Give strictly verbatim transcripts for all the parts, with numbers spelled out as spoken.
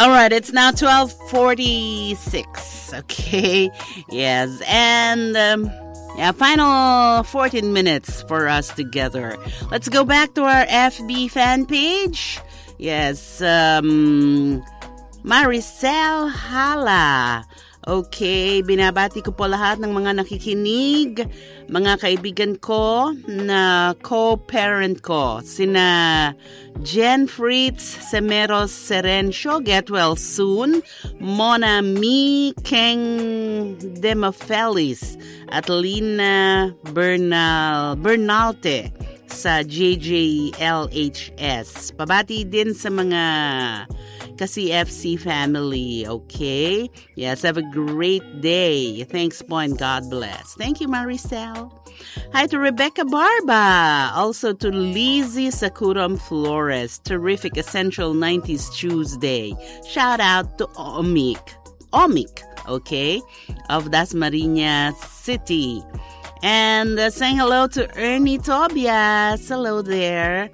All right, it's now twelve forty-six. Okay, yes, and um, yeah, final fourteen minutes for us together. Let's go back to our F B fan page. Yes, um, Maricel Hala. Okay, binabati ko po lahat ng mga nakikinig, mga kaibigan ko na co-parent ko, sina Jen Fritz Semeros Serencio, get well soon, Mona Mi Keng Demafelis, at Lina Bernal, Bernalte sa J J L H S. Pabati din sa mga Kasi F C family, okay? Yes, have a great day. Thanks po and God bless. Thank you, Maricel. Hi to Rebecca Barba. Also to Lizzie Sakuram Flores. Terrific Essential nineties Tuesday. Shout out to Omik. Omik, okay? Of Dasmariñas City. And uh, saying hello to Ernie Tobias. Hello there.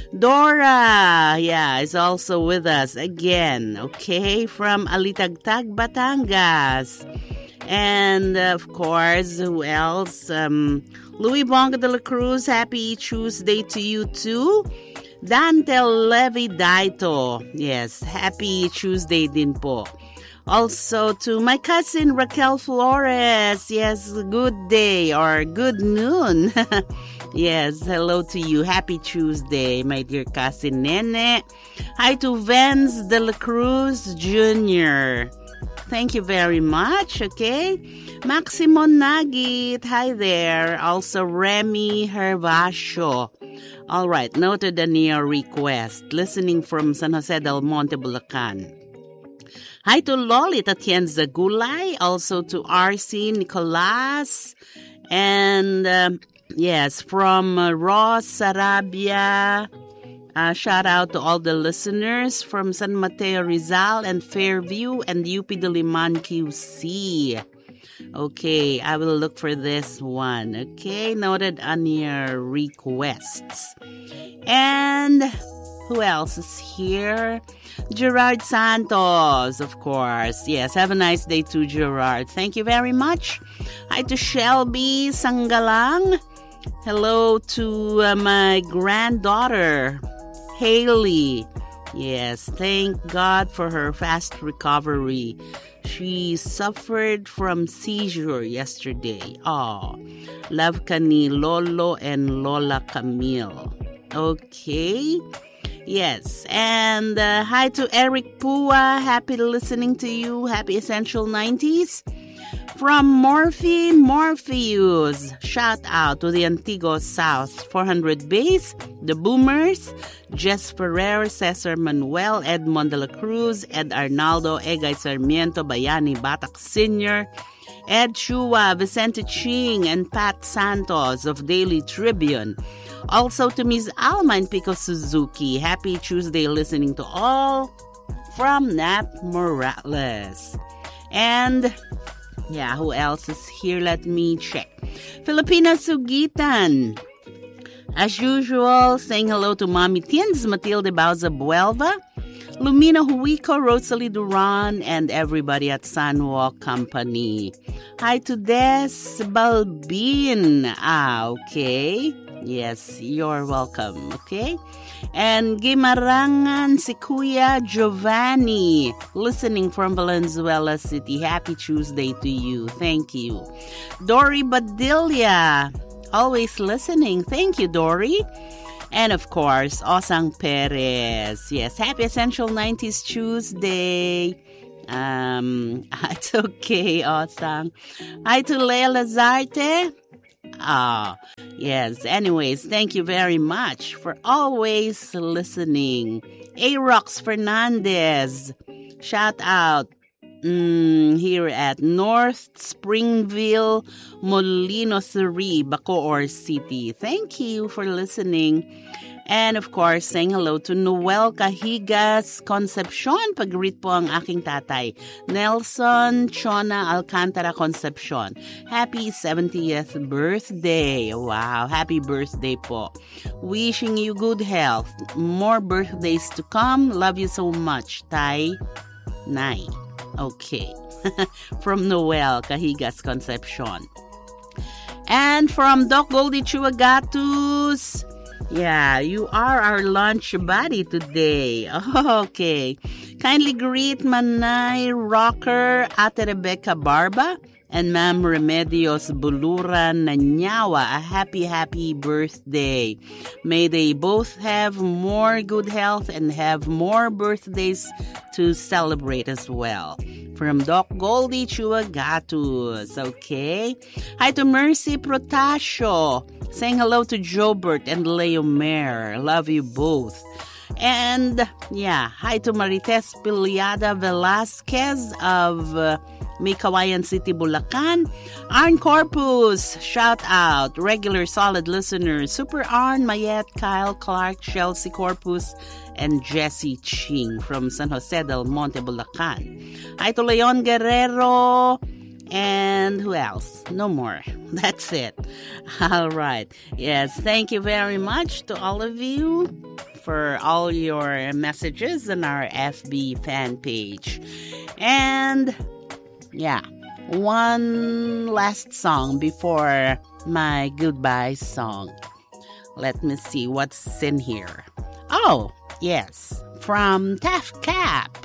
Dora, yeah, is also with us again, okay, from Alitagtag, Batangas. And, uh, of course, who else? Um, Louis Bonga de la Cruz, happy Tuesday to you too. Dante Levi Daito, yes, happy Tuesday din po. Also to my cousin Raquel Flores, yes, good day or good noon. Yes, hello to you. Happy Tuesday, my dear cousin Nene. Hi to Vance de la Cruz Junior Thank you very much, okay? Maximon Nagit, hi there. Also Remy Hervasio. All right, noted on your request. Listening from San Jose del Monte, Bulacan. Hi to Loli Tatienza Gulay. Also to R C Nicolas. And... Um, Yes, from uh, Ross, Sarabia. Uh, shout out to all the listeners from San Mateo Rizal and Fairview and U P Diliman Q C. Okay, I will look for this one. Okay, noted on your requests. And who else is here? Gerard Santos, of course. Yes, have a nice day too, Gerard. Thank you very much. Hi to Shelby Sangalang. Hello to uh, my granddaughter, Haley. Yes, thank God for her fast recovery. She suffered from seizure yesterday. Oh, love ka ni Lolo and Lola Camille. Okay. Yes, and uh, hi to Eric Pua. Happy listening to you. Happy Essential nineties. From Morphe Morpheus, shout out to the Antigua South four hundred Base, the Boomers, Jess Ferrer, Cesar Manuel, Edmond de la Cruz, Ed Arnaldo, Egay Sarmiento, Bayani Batak Senior, Ed Chua, Vicente Ching, and Pat Santos of Daily Tribune. Also to Miz Alma and Pico Suzuki. Happy Tuesday listening to all from Nat Morales. And... yeah, who else is here? Let me check. Filipina Sugitan. As usual, saying hello to Mommy Tins, Matilde Bauza Buelva, Lumina Huico, Rosalie Duran, and everybody at Sanwa Company. Hi to Des Balbin. Ah, okay. Yes, you're welcome, okay? And Gimarangan si Kuya Giovanni, listening from Valenzuela City. Happy Tuesday to you. Thank you. Dory Badilla, always listening. Thank you, Dory. And of course, Osang Perez. Yes, happy Essential nineties Tuesday. Um, it's okay, Osang. Hi to Lea Lazarte. Ah, yes. Anyways, thank you very much for always listening. A-Rox Fernandez, shout out mm, here at North Springville, Molino three, Bacoor City. Thank you for listening. And of course, saying hello to Noel Cahigas Concepcion. Pag-greet po ang aking tatay, Nelson Chona Alcantara Concepcion. Happy seventieth birthday. Wow, happy birthday po. Wishing you good health. More birthdays to come. Love you so much, Tay. Nay. Okay. From Noel Cahigas Concepcion. And from Doc Goldie Chuagatus. Yeah, you are our lunch buddy today. Okay. Kindly greet Manay Rocker, Ate Rebecca Barba, and Ma'am Remedios Bulura Nanyawa a happy, happy birthday. May they both have more good health and have more birthdays to celebrate as well. From Doc Goldie Chuagatus, okay? Hi to Mercy Protasio, saying hello to Jobert and Leo Mer. Love you both. And, yeah, hi to Marites Piliada Velasquez of uh, Mikawayan City, Bulacan. Arn Corpus, shout out. Regular solid listeners, Super Arn, Mayet, Kyle Clark, Chelsea Corpus, and Jessie Ching from San Jose del Monte, Bulacan. Hi to Leon Guerrero. And who else? No more. That's it. All right. Yes, thank you very much to all of you for all your messages on our F B fan page. And yeah, one last song before my goodbye song. Let me see what's in here. Oh, yes, from Taft Cap.